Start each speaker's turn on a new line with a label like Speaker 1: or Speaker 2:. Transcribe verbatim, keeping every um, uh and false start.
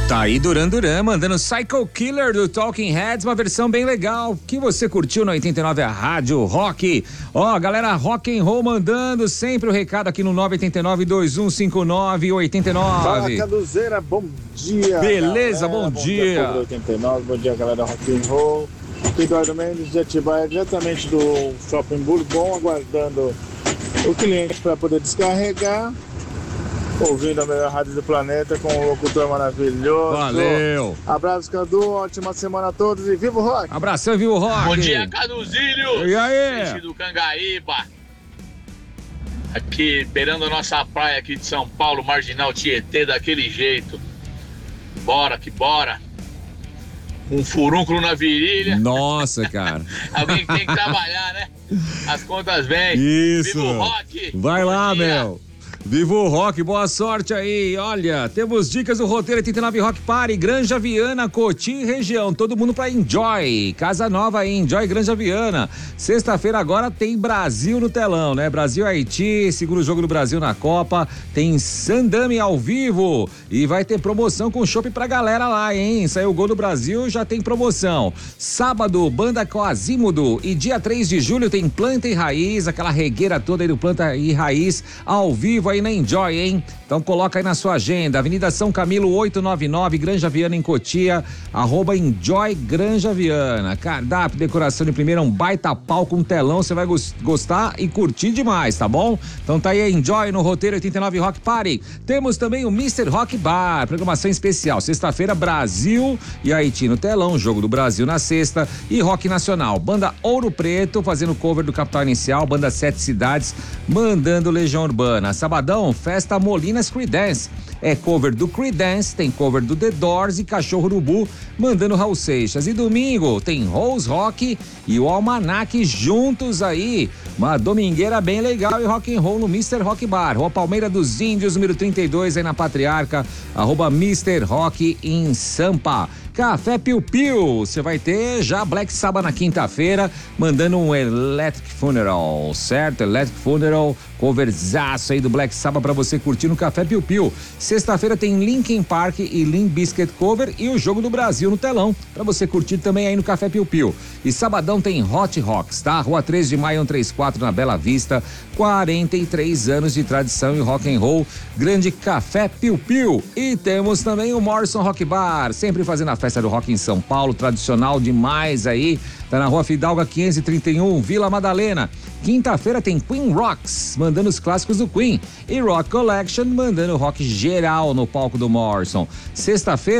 Speaker 1: Tá aí Duran Duran mandando Psycho Killer do Talking Heads, uma versão bem legal que você curtiu no oitenta e nove a Rádio Rock. Ó, galera, rock and roll mandando sempre o recado aqui no nove oito nove, dois um cinco nove, oito nove.
Speaker 2: Fala, Caduzeira, bom dia.
Speaker 1: Beleza,
Speaker 2: galera.
Speaker 1: bom, bom dia.
Speaker 2: dia oitenta e nove, bom dia, galera rock and roll. Eduardo Mendes de Atibaia, diretamente do Shopping Bourbon, aguardando o cliente para poder descarregar. Ouvindo a melhor rádio do planeta com um locutor maravilhoso.
Speaker 1: Valeu.
Speaker 2: Abraço, Cadu. Ótima semana a todos e viva o rock.
Speaker 1: Abração, viva o rock.
Speaker 3: Bom dia, Caduzílio.
Speaker 1: E aí?
Speaker 3: Peixe do Cangaíba. Aqui, beirando a nossa praia aqui de São Paulo, Marginal Tietê, daquele jeito. Bora que bora. Um furúnculo na virilha.
Speaker 1: Nossa, cara.
Speaker 3: Alguém tem que trabalhar, né? As contas vêm.
Speaker 1: Isso.
Speaker 3: Viva o rock.
Speaker 1: Vai
Speaker 3: Bom
Speaker 1: lá,
Speaker 3: dia.
Speaker 1: meu. Viva o rock, boa sorte aí. Olha, temos dicas do roteiro oitenta e nove Rock Party, Granja Viana, Cotim região. Todo mundo pra Enjoy. Casa nova aí, Enjoy Granja Viana. Sexta-feira agora tem Brasil no telão, né? Brasil-Haiti, segundo jogo do Brasil na Copa. Tem Sandame ao vivo. E vai ter promoção com chopp pra galera lá, hein? Saiu o gol do Brasil, já tem promoção. Sábado, Banda Quasímodo. E dia três de julho tem Planta e Raiz, aquela regueira toda aí do Planta e Raiz ao vivo aí na Enjoy, hein? Então coloca aí na sua agenda, Avenida São Camilo oitocentos e noventa e nove, Granja Viana em Cotia, arroba Enjoy Granja Viana. Cardápio, decoração de primeira, um baita palco, um telão, você vai gostar e curtir demais, tá bom? Então tá aí a Enjoy no roteiro oitenta e nove Rock Party. Temos também o mister Rock Bar, programação especial, sexta-feira Brasil e Haiti no telão, jogo do Brasil na sexta e Rock Nacional, Banda Ouro Preto fazendo cover do Capital Inicial, Banda Sete Cidades mandando Legião Urbana. Sabadão, festa Molinas Creedence. É cover do Creedence, tem cover do The Doors e Cachorro Urubu mandando Raul Seixas. E domingo tem Rose Rock e o Almanac juntos aí. Uma domingueira bem legal e rock and roll no mister Rock Bar. Rua Palmeira dos Índios, número trinta e dois aí na Patriarca, arroba mister Rock em Sampa. Café Piu Piu, você vai ter já Black Sabbath na quinta-feira, mandando um Electric Funeral, certo? Electric Funeral, coverzaço aí do Black Sabbath pra você curtir no Café Piu Piu. Sexta-feira tem Linkin Park e Limp Bizkit cover e o Jogo do Brasil no telão, pra você curtir também aí no Café Piu Piu. E sabadão tem Hot Rocks, tá? Rua três de maio, cento e trinta e quatro na Bela Vista, quarenta e três anos de tradição e rock and roll, grande Café Piu Piu. E temos também o Morrison Rock Bar, sempre fazendo a festa do rock em São Paulo, tradicional demais aí, tá na Rua Fidalga quinhentos e trinta e um, Vila Madalena. Quinta-feira tem Queen Rocks, mandando os clássicos do Queen, e Rock Collection mandando rock geral no palco do Morrison. Sexta-feira